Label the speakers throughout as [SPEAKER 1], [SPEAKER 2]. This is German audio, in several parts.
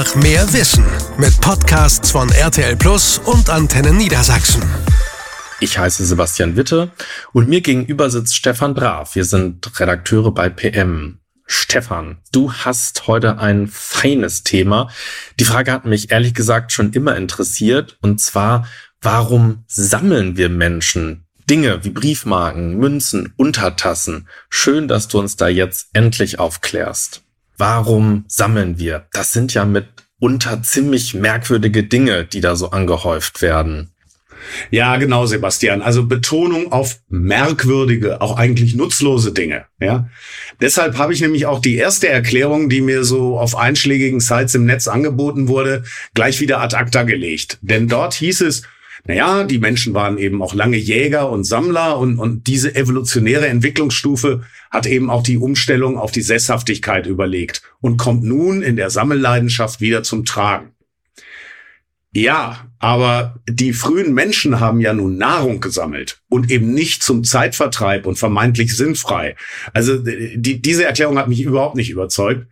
[SPEAKER 1] Mehr Wissen mit Podcasts von RTL Plus und Antenne Niedersachsen.
[SPEAKER 2] Ich heiße Sebastian Witte und mir gegenüber sitzt Stefan Brav. Wir sind Redakteure bei PM. Stefan, du hast heute ein feines Thema. Die Frage hat mich ehrlich gesagt schon immer interessiert, und zwar, warum sammeln wir Menschen Dinge wie Briefmarken, Münzen, Untertassen? Schön, dass du uns da jetzt endlich aufklärst. Warum sammeln wir? Das sind ja mitunter ziemlich merkwürdige Dinge, die da so angehäuft werden.
[SPEAKER 3] Ja, genau, Sebastian. Also Betonung auf merkwürdige, auch eigentlich nutzlose Dinge. Ja, deshalb habe ich nämlich auch die erste Erklärung, die mir so auf einschlägigen Sites im Netz angeboten wurde, gleich wieder ad acta gelegt. Denn dort hieß es, naja, die Menschen waren eben auch lange Jäger und Sammler und diese evolutionäre Entwicklungsstufe hat eben auch die Umstellung auf die Sesshaftigkeit überlegt und kommt nun in der Sammelleidenschaft wieder zum Tragen. Ja, aber die frühen Menschen haben ja nun Nahrung gesammelt und eben nicht zum Zeitvertreib und vermeintlich sinnfrei. Also diese Erklärung hat mich überhaupt nicht überzeugt.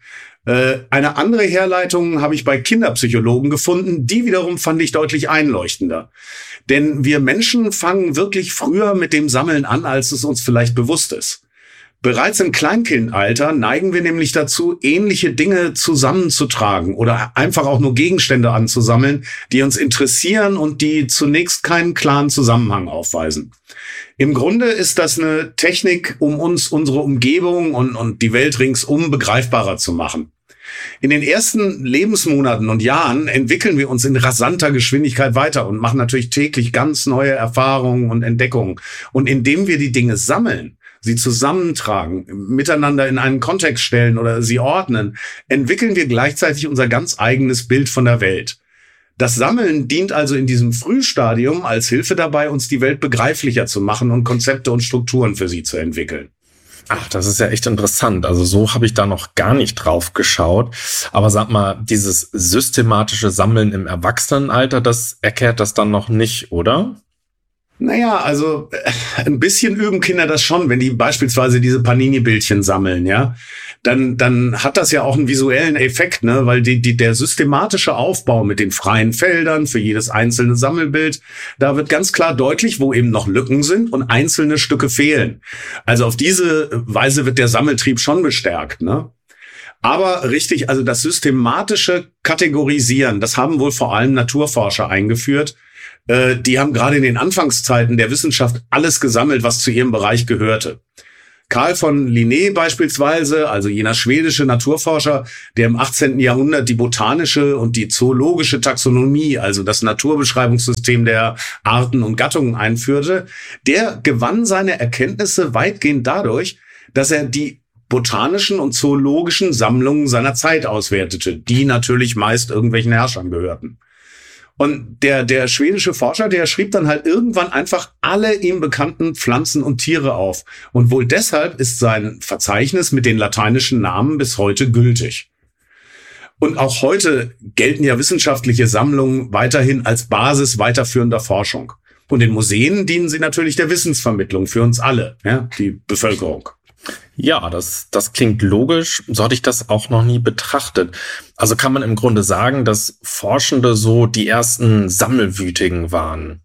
[SPEAKER 3] Eine andere Herleitung habe ich bei Kinderpsychologen gefunden, die wiederum fand ich deutlich einleuchtender. Denn wir Menschen fangen wirklich früher mit dem Sammeln an, als es uns vielleicht bewusst ist. Bereits im Kleinkindalter neigen wir nämlich dazu, ähnliche Dinge zusammenzutragen oder einfach auch nur Gegenstände anzusammeln, die uns interessieren und die zunächst keinen klaren Zusammenhang aufweisen. Im Grunde ist das eine Technik, um uns unsere Umgebung und die Welt ringsum begreifbarer zu machen. In den ersten Lebensmonaten und Jahren entwickeln wir uns in rasanter Geschwindigkeit weiter und machen natürlich täglich ganz neue Erfahrungen und Entdeckungen. Und indem wir die Dinge sammeln, sie zusammentragen, miteinander in einen Kontext stellen oder sie ordnen, entwickeln wir gleichzeitig unser ganz eigenes Bild von der Welt. Das Sammeln dient also in diesem Frühstadium als Hilfe dabei, uns die Welt begreiflicher zu machen und Konzepte und Strukturen für sie zu entwickeln.
[SPEAKER 2] Ach, das ist ja echt interessant. Also so habe ich da noch gar nicht drauf geschaut. Aber sag mal, dieses systematische Sammeln im Erwachsenenalter, das erklärt das dann noch nicht, oder?
[SPEAKER 3] Naja, also ein bisschen üben Kinder das schon, wenn die beispielsweise diese Panini-Bildchen sammeln, ja. Dann hat das ja auch einen visuellen Effekt, ne, weil der systematische Aufbau mit den freien Feldern für jedes einzelne Sammelbild, da wird ganz klar deutlich, wo eben noch Lücken sind und einzelne Stücke fehlen. Also auf diese Weise wird der Sammeltrieb schon bestärkt, ne. Aber richtig, also das systematische Kategorisieren, das haben wohl vor allem Naturforscher eingeführt. Die haben gerade in den Anfangszeiten der Wissenschaft alles gesammelt, was zu ihrem Bereich gehörte. Carl von Linné beispielsweise, also jener schwedische Naturforscher, der im 18. Jahrhundert die botanische und die zoologische Taxonomie, also das Naturbeschreibungssystem der Arten und Gattungen einführte, der gewann seine Erkenntnisse weitgehend dadurch, dass er die botanischen und zoologischen Sammlungen seiner Zeit auswertete, die natürlich meist irgendwelchen Herrschern gehörten. Und der schwedische Forscher, der schrieb dann halt irgendwann einfach alle ihm bekannten Pflanzen und Tiere auf. Und wohl deshalb ist sein Verzeichnis mit den lateinischen Namen bis heute gültig. Und auch heute gelten ja wissenschaftliche Sammlungen weiterhin als Basis weiterführender Forschung. Und in Museen dienen sie natürlich der Wissensvermittlung für uns alle, ja, die Bevölkerung.
[SPEAKER 2] Ja, das klingt logisch. So hatte ich das auch noch nie betrachtet. Also kann man im Grunde sagen, dass Forschende so die ersten Sammelwütigen waren?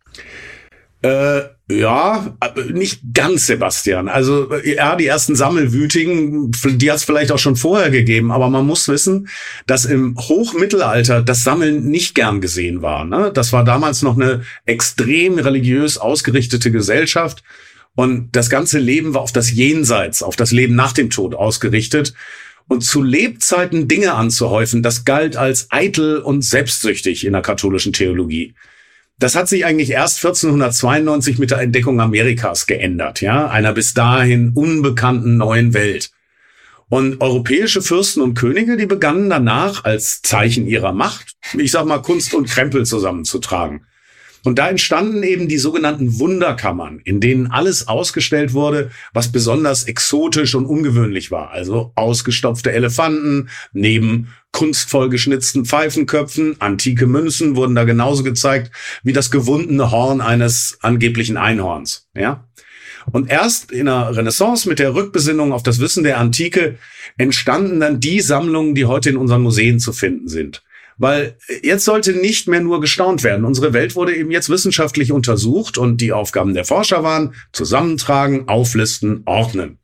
[SPEAKER 3] Ja, nicht ganz, Sebastian. Also ja, die ersten Sammelwütigen, die hat es vielleicht auch schon vorher gegeben, aber man muss wissen, dass im Hochmittelalter das Sammeln nicht gern gesehen war, ne? Das war damals noch eine extrem religiös ausgerichtete Gesellschaft. Und das ganze Leben war auf das Jenseits, auf das Leben nach dem Tod ausgerichtet. Und zu Lebzeiten Dinge anzuhäufen, das galt als eitel und selbstsüchtig in der katholischen Theologie. Das hat sich eigentlich erst 1492 mit der Entdeckung Amerikas geändert, ja, einer bis dahin unbekannten neuen Welt. Und europäische Fürsten und Könige, die begannen danach als Zeichen ihrer Macht, ich sag mal, Kunst und Krempel zusammenzutragen. Und da entstanden eben die sogenannten Wunderkammern, in denen alles ausgestellt wurde, was besonders exotisch und ungewöhnlich war. Also ausgestopfte Elefanten, neben kunstvoll geschnitzten Pfeifenköpfen, antike Münzen wurden da genauso gezeigt wie das gewundene Horn eines angeblichen Einhorns. Ja? Und erst in der Renaissance mit der Rückbesinnung auf das Wissen der Antike entstanden dann die Sammlungen, die heute in unseren Museen zu finden sind. Weil jetzt sollte nicht mehr nur gestaunt werden. Unsere Welt wurde eben jetzt wissenschaftlich untersucht und die Aufgaben der Forscher waren: zusammentragen, auflisten, ordnen.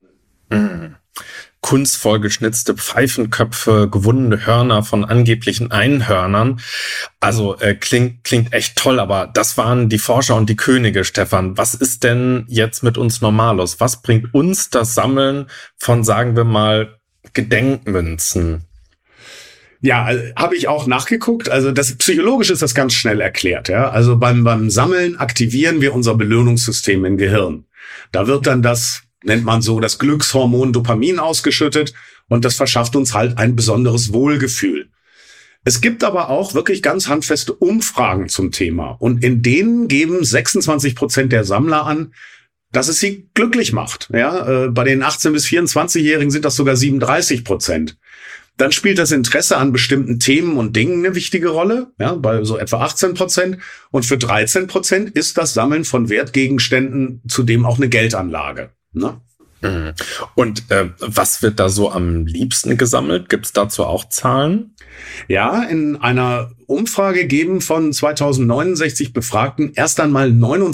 [SPEAKER 2] Kunstvoll geschnitzte Pfeifenköpfe, gewundene Hörner von angeblichen Einhörnern. Also klingt echt toll, aber das waren die Forscher und die Könige, Stefan. Was ist denn jetzt mit uns Normalos? Was bringt uns das Sammeln von, sagen wir mal, Gedenkmünzen?
[SPEAKER 3] Ja, habe ich auch nachgeguckt. Also psychologisch ist das ganz schnell erklärt. Ja? Also beim Sammeln aktivieren wir unser Belohnungssystem im Gehirn. Da wird dann nennt man so, das Glückshormon Dopamin ausgeschüttet und das verschafft uns halt ein besonderes Wohlgefühl. Es gibt aber auch wirklich ganz handfeste Umfragen zum Thema und in denen geben 26% der Sammler an, dass es sie glücklich macht. Ja, bei den 18- bis 24-Jährigen sind das sogar 37%. Dann spielt das Interesse an bestimmten Themen und Dingen eine wichtige Rolle, ja, bei so etwa 18%. Und für 13% ist das Sammeln von Wertgegenständen zudem auch eine Geldanlage. Ne?
[SPEAKER 2] Und was wird da so am liebsten gesammelt? Gibt es dazu auch Zahlen?
[SPEAKER 3] Ja, in einer Umfrage geben von 2069 Befragten erst einmal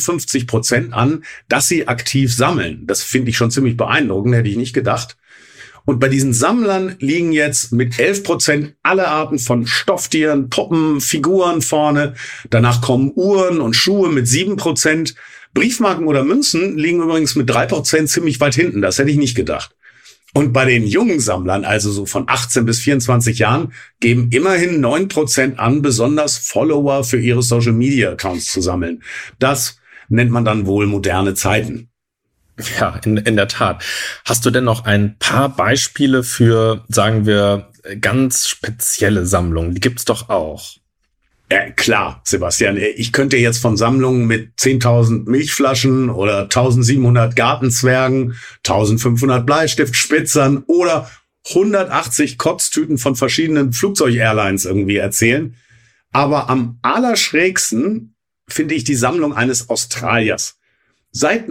[SPEAKER 3] 59% an, dass sie aktiv sammeln. Das finde ich schon ziemlich beeindruckend, hätte ich nicht gedacht. Und bei diesen Sammlern liegen jetzt mit 11% alle Arten von Stofftieren, Puppen, Figuren vorne. Danach kommen Uhren und Schuhe mit 7%. Briefmarken oder Münzen liegen übrigens mit 3% ziemlich weit hinten. Das hätte ich nicht gedacht. Und bei den jungen Sammlern, also so von 18 bis 24 Jahren, geben immerhin 9% an, besonders Follower für ihre Social-Media-Accounts zu sammeln. Das nennt man dann wohl moderne Zeiten.
[SPEAKER 2] Ja, in der Tat. Hast du denn noch ein paar Beispiele für, sagen wir, ganz spezielle Sammlungen? Die gibt's doch auch.
[SPEAKER 3] Ja, klar, Sebastian. Ich könnte jetzt von Sammlungen mit 10.000 Milchflaschen oder 1.700 Gartenzwergen, 1.500 Bleistiftspitzern oder 180 Kotztüten von verschiedenen Flugzeug-Airlines irgendwie erzählen. Aber am allerschrägsten finde ich die Sammlung eines Australiers. Seit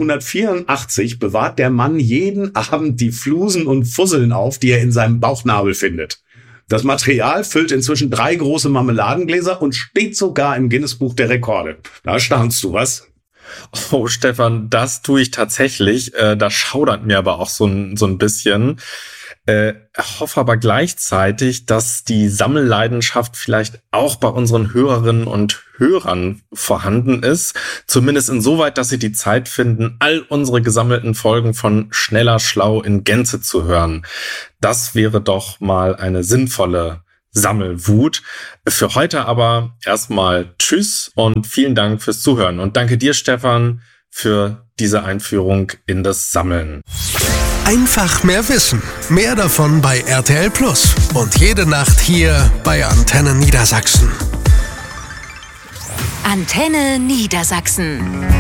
[SPEAKER 3] 1984 bewahrt der Mann jeden Abend die Flusen und Fusseln auf, die er in seinem Bauchnabel findet. Das Material füllt inzwischen 3 große Marmeladengläser und steht sogar im Guinness-Buch der Rekorde. Da staunst du, was?
[SPEAKER 2] Oh, Stefan, das tue ich tatsächlich. Da schaudert mir aber auch so ein bisschen. Hoffe aber gleichzeitig, dass die Sammelleidenschaft vielleicht auch bei unseren Hörerinnen und Hörern vorhanden ist. Zumindest insoweit, dass sie die Zeit finden, all unsere gesammelten Folgen von Schneller Schlau in Gänze zu hören. Das wäre doch mal eine sinnvolle Sammelwut. Für heute aber erstmal tschüss und vielen Dank fürs Zuhören. Und danke dir, Stefan, für diese Einführung in das Sammeln.
[SPEAKER 1] Einfach mehr Wissen. Mehr davon bei RTL Plus. Und jede Nacht hier bei Antenne Niedersachsen.
[SPEAKER 4] Antenne Niedersachsen.